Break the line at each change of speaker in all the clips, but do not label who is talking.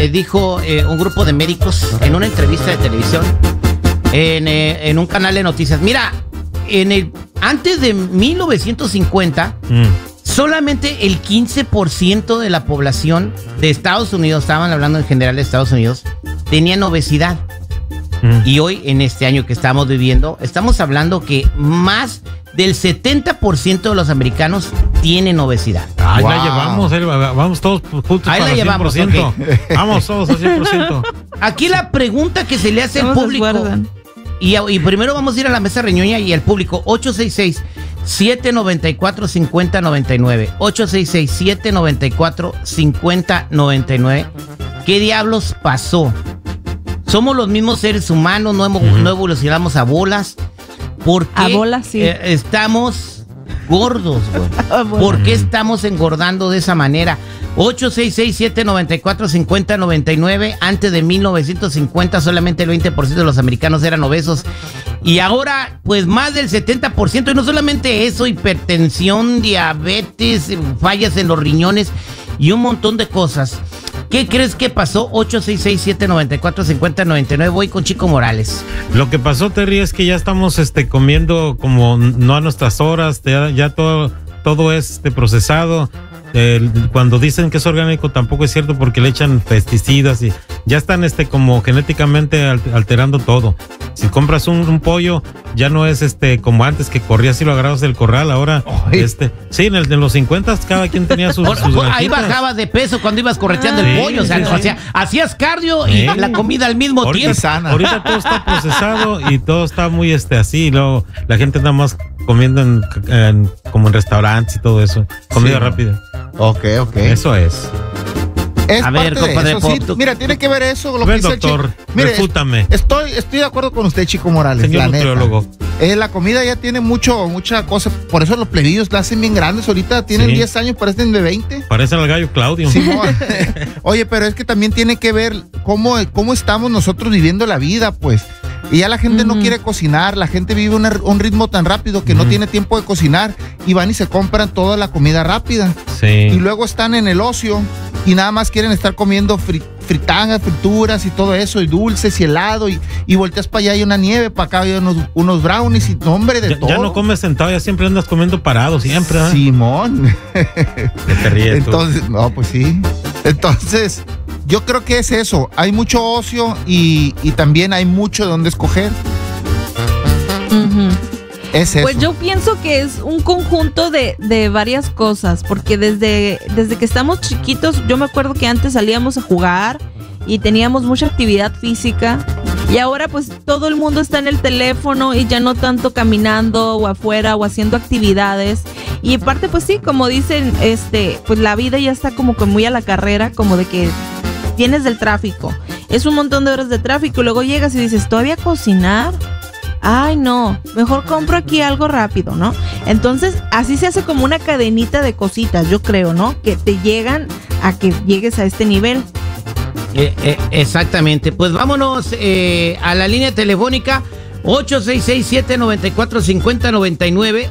dijo un grupo de médicos en una entrevista de televisión en un canal de noticias. Mira, antes de 1950, solamente el 15% de la población de Estados Unidos, estaban hablando en general de Estados Unidos, tenían obesidad. Y hoy, en este año que estamos viviendo, estamos hablando que más del 70% de los americanos tienen obesidad.
Ahí la llevamos, vamos todos juntos.
Ahí la llevamos,
100%.
Okay.
Vamos todos al 100%.
Aquí la pregunta que se le hace al público, y primero vamos a ir a la mesa reñoña y al público, 866-794-5099, 866-794-5099. ¿Qué diablos pasó? Somos los mismos seres humanos, no evolucionamos a bolas. ¿Por qué
a bolas, sí.
Estamos gordos, güey? ¿Por qué estamos engordando de esa manera? 866-794-5099. Antes de 1950 solamente el 20% de los americanos eran obesos. Y ahora, pues más del 70%. Y no solamente eso, hipertensión, diabetes, fallas en los riñones y un montón de cosas. ¿Qué crees que pasó? 866-794-5099. Voy con Chico Morales.
Lo que pasó, Terry, es que ya estamos comiendo como no a nuestras horas, ya todo es procesado. Cuando dicen que es orgánico tampoco es cierto porque le echan pesticidas y ya están como genéticamente alterando todo. Si compras un pollo, ya no es como antes que corrías y lo agarrabas del corral. Ahora, sí, en los 50 cada quien tenía sus
ahí bajabas de peso cuando ibas correteando el pollo. O sea, hacías cardio y la comida al mismo tiempo.
Ahorita todo está procesado y todo está muy así. Y luego la gente nada más comiendo como en restaurantes y todo eso. Comida rápida.
Ok.
Eso es.
A ver, compadre Pop.
Sí, mira, tiene que ver eso. Lo
que
dice
doctor, refútame.
Estoy de acuerdo con usted, Chico Morales.
Señor nutriólogo.
La comida ya tiene mucha cosa. Por eso los plebillos la hacen bien grandes. Ahorita tienen 10 años, parecen de 20.
Parecen al gallo Claudio.
Sí, oye, pero es que también tiene que ver cómo estamos nosotros viviendo la vida, pues. Y ya la gente no quiere cocinar, la gente vive un ritmo tan rápido que no tiene tiempo de cocinar y van y se compran toda la comida rápida.
Sí.
Y luego están en el ocio y nada más quieren estar comiendo fritangas, frituras y todo eso, y dulces y helado, y volteas para allá hay una nieve, para acá hay unos brownies y hombre de todo.
Ya no comes sentado, ya siempre andas comiendo parado, siempre.
Simón.
Te ríes.
Entonces, no, pues sí. Entonces, yo creo que es eso. Hay mucho ocio y también hay mucho de dónde escoger. Es eso.
Pues yo pienso que es un conjunto de varias cosas, porque desde que estamos chiquitos, yo me acuerdo que antes salíamos a jugar y teníamos mucha actividad física, y ahora pues todo el mundo está en el teléfono y ya no tanto caminando o afuera o haciendo actividades. Y aparte pues sí, como dicen, pues la vida ya está como que muy a la carrera, como de que tienes del tráfico, es un montón de horas de tráfico y luego llegas y dices, ¿todavía cocinar? Ay, no, mejor compro aquí algo rápido, ¿no? Entonces, así se hace como una cadenita de cositas, yo creo, ¿no? Que te llegan a que llegues a este nivel.
Exactamente. Pues vámonos a la línea telefónica 866-794-5099,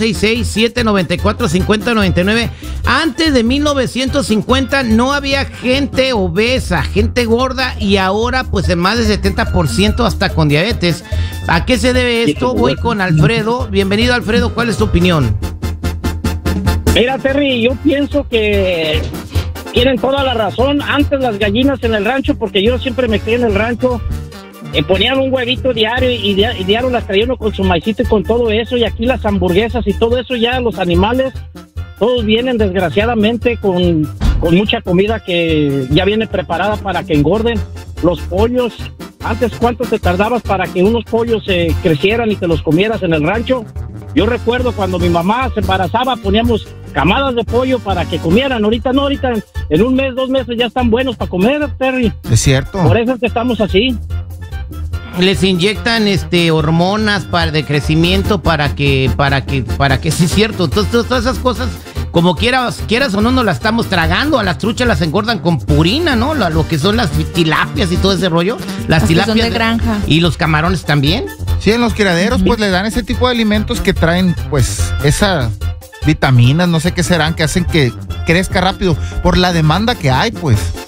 866-794-5099. Antes de 1950 no había gente obesa, gente gorda, y ahora pues en más del 70% hasta con diabetes. ¿A qué se debe esto? Voy con Alfredo. Bienvenido, Alfredo. ¿Cuál es tu opinión?
Mira, Terry, yo pienso que tienen toda la razón. Antes las gallinas en el rancho, porque yo siempre me crié en el rancho, ponían un huevito diario y diario las traían con su maicito y con todo eso, y aquí las hamburguesas y todo eso, ya los animales todos vienen desgraciadamente con mucha comida que ya viene preparada para que engorden. Los pollos, antes ¿cuánto te tardabas para que unos pollos crecieran y te los comieras en el rancho? Yo recuerdo cuando mi mamá se embarazaba, poníamos camadas de pollo para que comieran. Ahorita no, ahorita en un mes, 2 meses ya están buenos para comer, Terry.
Es cierto.
Por eso es que estamos así.
Les inyectan hormonas de crecimiento para que sí es cierto. Entonces, todas esas cosas, como quieras o no, nos las estamos tragando. A las truchas las engordan con purina, ¿no? Lo que son las tilapias y todo ese rollo. Las tilapias
son de granja.
Y los camarones también.
Sí, en los criaderos pues le dan ese tipo de alimentos que traen pues esas vitaminas, no sé qué serán, que hacen que crezca rápido por la demanda que hay, pues.